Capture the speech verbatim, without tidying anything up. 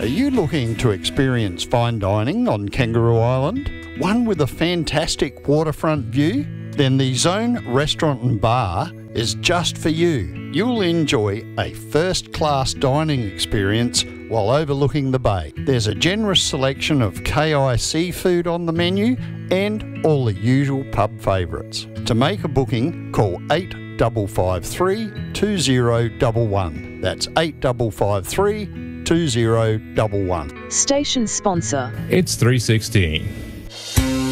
Are you looking to experience fine dining on Kangaroo Island? One with a fantastic waterfront view? Then the Zone Restaurant and Bar is just for you. You'll enjoy a first-class dining experience while overlooking the bay. There's a generous selection of K I seafood on the menu and all the usual pub favourites. To make a booking, call eight five five three, two zero one one. That's eight five five three, two zero one one. Station sponsor. It's three sixteen.